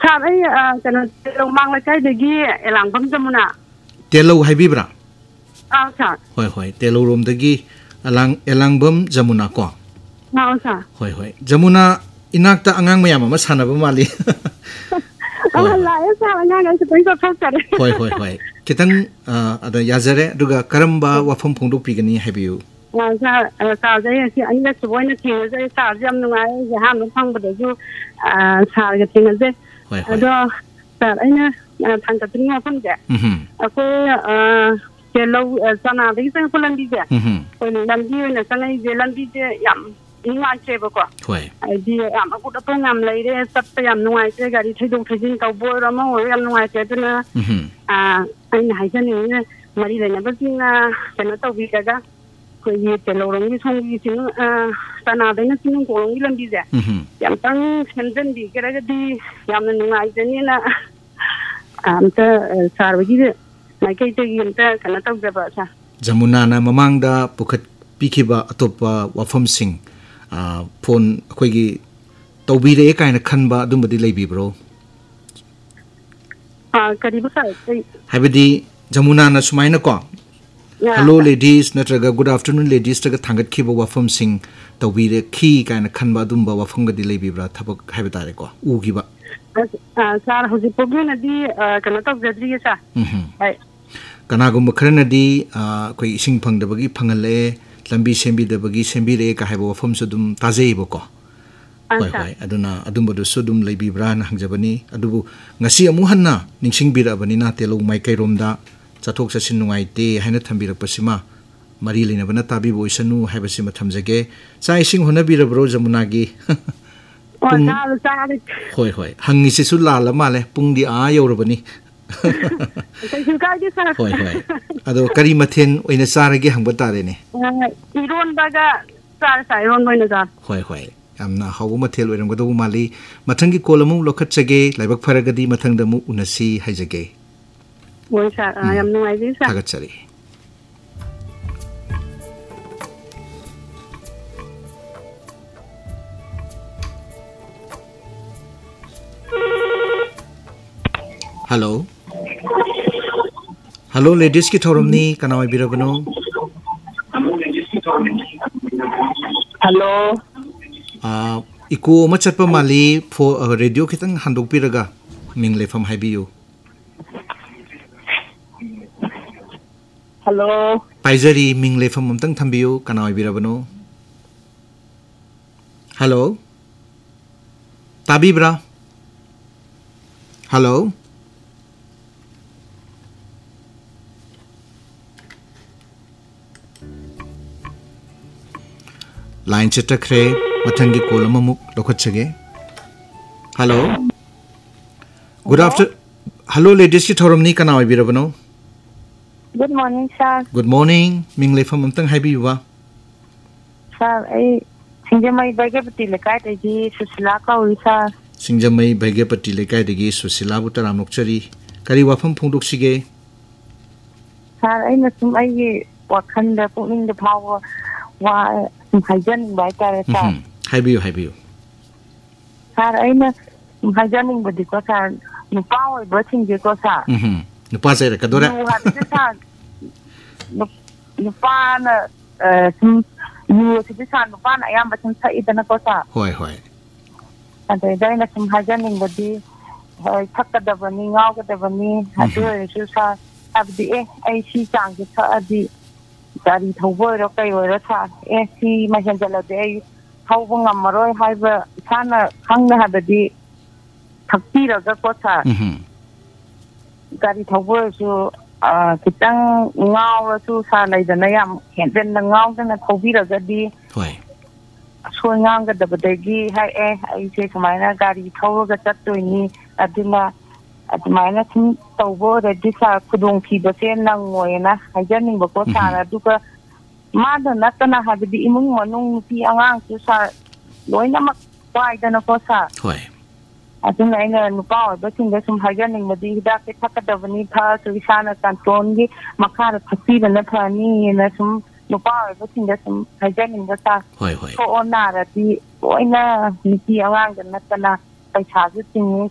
ꯁꯥꯔ ꯑꯩ ꯀꯩꯅꯣ ꯂꯧꯃꯥꯡ ꯂꯩꯀꯥꯏꯗꯒꯤ ꯑꯦꯂꯥꯡꯕꯝ ꯖꯃꯨꯅꯥ ꯇꯦꯂꯧ ꯍꯥꯏꯕꯤꯕ꯭ꯔꯥ ꯁꯥꯔ ꯍꯣꯏ ꯍꯣꯏ ꯇꯦꯂꯧꯔꯣꯝꯗꯒꯤ ꯑꯦꯂꯥꯡꯕꯝ ꯖꯃꯨꯅꯥ ꯀꯣ ꯁꯥꯔ ꯍꯣꯏ ꯍꯣꯏ ꯖꯃꯨꯅꯥ ꯏꯅꯥꯛꯇ ꯑꯉꯥꯡ ꯃꯌꯥꯝ ꯑꯃ ꯁꯥꯟꯅꯕ ꯃꯥꯜꯂꯤ ꯍꯣꯏ ꯍꯣꯏ ꯂꯥꯛꯑꯦ ꯁꯥꯔ ꯑꯉꯥꯡ ꯑꯩꯁꯨ ꯂꯣꯏ ꯆꯠꯊꯣꯛꯆꯔꯦ ꯍꯣꯏ ꯍꯣꯏ ꯍꯣꯏ ꯈꯤꯇꯪ ꯑꯗ ꯌꯥꯖꯔꯦ ꯑꯗꯨꯒ ꯀꯔꯝꯕ ꯋꯥꯐꯝ ꯐꯣꯡꯗꯣꯛꯄꯤꯒꯅꯤ ꯍꯥꯏꯕꯤꯌꯨ ꯁꯥꯔ ꯁꯥꯔꯁꯦ ꯑꯩ ꯉꯁꯤ ꯑꯅꯤꯔꯛꯁꯨꯕ ꯑꯣꯏꯅ ꯊꯦꯡꯅꯖꯩ ꯁꯥꯔꯁꯦ ꯌꯥꯝ ꯅꯨꯡꯉꯥꯏ ꯑꯩꯁꯦ ꯑꯍꯥꯟꯕ ꯐꯪꯕꯗꯁꯨ ꯁꯥꯔꯒ ꯊꯦꯡꯅꯖꯩ ꯍꯣꯏ ꯍꯣꯏ ꯑꯗꯣ ꯁꯥꯔ ꯑꯩꯅ ꯊꯥꯡꯒꯠꯆꯅꯤꯡꯉꯤ ꯋꯥꯐꯝꯁꯦ ꯑꯩꯈꯣꯏ ꯇꯦꯂꯧ ꯆꯅꯥꯗꯒꯤ ꯆꯪꯉꯛꯄ ꯂꯝꯕꯤꯁꯦ ꯑꯩꯈꯣꯏꯅ ꯂꯝꯕꯤ ꯑꯣꯏꯅ ꯆꯪꯉꯛꯏꯁꯦ ꯂꯝꯕꯤꯁꯦ ꯌꯥꯝ ꯅꯨꯡꯉꯥꯏꯇ꯭ꯔꯦꯕꯀꯣ ꯍꯣꯏ ꯍꯥꯏꯗꯤ ꯌꯥꯝ ꯑꯀꯨꯠ ꯑꯇꯣꯡ ꯌꯥꯝ ꯂꯩꯔꯦ ꯆꯠꯄ ꯌꯥꯝ ꯅꯨꯡꯉꯥꯏꯇ꯭ꯔꯦ ꯒꯥꯔꯤ ꯊꯩꯗꯣꯛ ꯊꯩꯖꯤꯟ ꯇꯧꯕ ꯑꯣꯏꯔꯣ ꯑꯃ ꯑꯣꯏꯔꯣ ꯌꯥꯝ ꯅꯨꯡꯉꯥꯏꯇ꯭ꯔꯦ ꯑꯗꯨꯅ ꯑꯩꯅ ꯍꯥꯏꯖꯅꯤꯡꯉꯤꯅ ꯃꯔꯤ ꯂꯩꯅꯕꯁꯤꯡꯅ ꯀꯩꯅꯣ ꯇꯧꯕꯤꯔꯒ ꯑꯩꯈꯣꯏꯒꯤ ꯇꯦꯂꯧꯔꯣꯝꯒꯤ ꯁꯣꯝꯒꯤ ꯆꯅꯥꯗꯩꯅ ꯆꯤꯡꯅꯨꯡꯈꯣꯛꯂꯣꯝꯒꯤ ꯂꯝꯕꯤꯁꯦ ꯌꯥꯝꯇꯪ ꯁꯦꯝꯖꯤꯟꯕꯤꯈ꯭ꯔꯒꯗꯤ ꯌꯥꯝꯅ ꯅꯨꯡꯉꯥꯏꯖꯅꯤꯅ ꯑꯝꯇ ꯁꯥꯔ ꯍꯣꯏꯒꯤ ꯃꯥꯏꯀꯩꯗꯒꯤ ꯑꯝꯇ ꯀꯩꯅꯣ ꯇꯧꯖꯕ ꯁꯥꯔ ꯖꯃꯨꯅꯥꯅ ꯃꯃꯥꯡꯗ ꯄꯨꯈꯠꯄꯤꯈꯤꯕ ꯑꯇꯣꯞꯄ ꯋꯥꯐꯝꯁꯤꯡ ꯐꯣꯟ ꯑꯩꯈꯣꯏꯒꯤ ꯇꯧꯕꯤꯔꯛꯑꯦ ꯀꯥꯏꯅ ꯈꯟꯕ ꯑꯗꯨꯝꯕꯗꯤ ꯂꯩꯕꯤꯕ꯭ꯔꯣ ꯀꯔꯤꯕ ꯁꯥꯔ ꯍꯥꯏꯕꯗꯤ ꯖꯃꯨꯅꯥꯅ ꯁꯨꯃꯥꯏꯅ ꯀꯣ ꯍꯜꯂꯣ ꯂꯦꯗꯤꯁ ꯅꯠꯇ꯭ꯔꯒ ꯒꯨꯗ ꯑꯥꯐꯇꯔꯅꯨꯟ ꯂꯦꯗꯤꯁꯇꯒ ꯊꯥꯡꯒꯠꯈꯤꯕ ꯋꯥꯐꯝꯁꯤꯡ ꯇꯧꯕꯤꯔꯛꯈꯤ ꯀꯥꯏꯅ ꯈꯟꯕ ꯑꯗꯨꯝꯕ ꯋꯥꯐꯝꯒꯗꯤ ꯂꯩꯕꯤꯕ꯭ꯔꯥ ꯊꯕꯛ ꯍꯥꯏꯕ ꯇꯥꯔꯦꯀꯣ ꯎꯈꯤꯕ ꯁꯥꯔ ꯍꯧꯖꯤꯛꯐꯥꯎꯒꯤ ꯑꯣꯏꯅꯗꯤ ꯀꯩꯅꯣ ꯇꯧꯖꯗ꯭ꯔꯤꯌꯦ ꯁꯥꯔ ꯀꯅꯥꯒꯨꯝꯕ ꯈꯔꯅꯗꯤ ꯑꯩꯈꯣꯏ ꯏꯁꯤꯡ ꯐꯪꯗꯕꯒꯤ ꯐꯪꯍꯜꯂꯛꯑꯦ ꯂꯝꯕꯤ ꯁꯦꯝꯕꯤꯗꯕꯒꯤ ꯁꯦꯝꯕꯤꯔꯛꯑꯦ ꯀ ꯍꯥꯏꯕ ꯋꯥꯐꯝꯁꯨ ꯑꯗꯨꯝ ꯇꯥꯖꯩꯌꯦꯕꯀꯣ ꯍꯣꯏ ꯍꯣꯏ ꯑꯗꯨꯅ ꯑꯗꯨꯝꯕꯗꯨꯁꯨ ꯑꯗꯨꯝ ꯂꯩꯕꯤꯕ꯭ꯔꯥꯅ ꯍꯪꯖꯕꯅꯤ ꯑꯗꯨꯕꯨ ꯉꯁꯤ ꯑꯃꯨꯛ ꯍꯟꯅ ꯅꯤꯡꯁꯤꯡꯕꯤꯔꯛꯑꯕꯅꯤꯅ ꯇꯦꯂꯧ ꯃꯥꯏꯀꯩꯔꯣꯝꯗ ꯆꯠꯊꯣꯛ ꯆꯠꯁꯤꯟ ꯅꯨꯡꯉꯥꯏꯇꯦ ꯍꯥꯏꯅ ꯊꯝꯕꯤꯔꯛꯄꯁꯤꯃ ꯃꯔꯤ ꯂꯩꯅꯕꯅ ꯇꯥꯕꯤꯕ ꯑꯣꯏꯁꯅꯨ ꯍꯥꯏꯕꯁꯤꯃ ꯊꯝꯖꯒꯦ ꯆꯥꯛ ꯏꯁꯤꯡ ꯍꯣꯠꯅꯕꯤꯔꯕ꯭ꯔꯣ ꯖꯃꯨꯅꯥꯒꯤ ꯍꯣꯏ ꯍꯣꯏ ꯍꯪꯉꯤꯁꯤꯁꯨ ꯂꯥꯜꯂ ꯃꯥꯜꯂꯦ ꯄꯨꯡꯗꯤ ꯌꯧꯔꯕꯅꯤ ꯀꯩꯁꯨ ꯀꯥꯏꯗꯦ ꯁꯥꯔ ꯍꯣꯏ ꯍꯣꯏ ꯑꯗꯣ ꯀꯔꯤ ꯃꯊꯦꯜ ꯑꯣꯏꯅ ꯆꯥꯔꯒꯦ ꯍꯪꯕ ꯇꯥꯔꯦꯅꯦ ꯏꯔꯣꯟꯕꯒ ꯆꯥꯔꯦ ꯁꯥꯔ ꯏꯔꯣꯟꯕ ꯑꯣꯏꯅ ꯆꯥꯔꯦ ꯍꯣꯏ ꯍꯣꯏ ꯌꯥꯝꯅ ꯍꯥꯎꯕ ꯃꯊꯦꯜ ꯑꯣꯏꯔꯝꯒꯗꯧꯕ ꯃꯥꯜꯂꯤ ꯃꯊꯪꯒꯤ ꯀꯣꯜ ꯑꯃꯨꯛ ꯂꯧꯈꯠꯆꯒꯦ ꯂꯥꯏꯕꯛ ꯐꯔꯒꯗꯤ ꯃꯊꯪꯗ ꯑꯃꯨꯛ ꯎꯅꯁꯤ ꯍꯥꯏꯖꯒꯦ ꯍꯣꯏ ꯁꯥꯔ ꯌꯥꯝ ꯅꯨꯡꯉꯥꯏꯖꯩ ꯁꯥꯔ ꯊꯥꯒꯠꯆꯔꯤ हेलो हेलो लेडीज की थोरमनी कना ओइबिरबनो हेलो इको अमा चटपा माली फो रेडियो खितंग हंदोकपिरगा मिंग लेफम हाइबियु हेलो पाइजरी मिंग लेफम अमतंग थंबियु कना ओइबिरबनो hello ताबिब्रा hello line चटखरे मथंगी call अममुक लखटछगे hello good after hello ladies की थोरमनी कना ओइबिरबनो good morning sir good morning Ming लेफम अमतंग हाइबियुवा sir ए सिंजमई बैगेपति लेकाइदगी सुशीला कौरी सर सिंजमई बैगेपति लेकाइदगी सुशीला बुतराम नोक्चरी करी वाफम फोंदोक्सिगे सर अइना सुम अइगे वाखंदा पुनिंग फाव वा हाइजनिंग बाय तारे sir हाइबियु हाइबियु sir अइना हाइजनिंग बदिको sir नुपा ओइबो सिंजेको sir नुपा चैरे कदोरे sir नुपाना सुम यूसिदि सर नुपाना अयाम्बा सुम सइदनको sir होय होय अदैना सुम हाइजनिंग बदि होय थक्कदबनी गावगदबनी अदुरसु सर अबदि अइ सी चांगि थअदि गाड़ी थौबो ओइरो कई ओइरो सर सी महेंजलदे अइ थौबो ngамमरोय हाइबा इसाना खंगना हाबदि थक्पीरगा को सर गाड़ी थौबो ओइसु खितंग गावरसु सर लैदना याम हेंदन गावदना थौबीरगदि होय सोयंगांगदबदगी हाय अइसे समायना गाड़ी थौरगा चत्तोइनी अदुना अदुमायना सुम तौबो रेडी सर खुदोंग थीबसे नंगोयना हाइजनिंगबको सर अदुगा मादा नतना हाबदि इमुंग मनुंग नुपी आंगांगसु सर लोइनमक वाइदनको सर होय अदुना अइना नुपा ओइबसिंग सुम हाइजनिंगबदि हिदाके थक्कदबनी थासु इसाना कंट्रोलगी मखारा थक्पीबना फनीना सुम नुपा ओइबसिंग सुम हाइजनिंगबा सर होय होय ओनारदि लोइना नुपी आंगांग नतना पैसाजु तिंग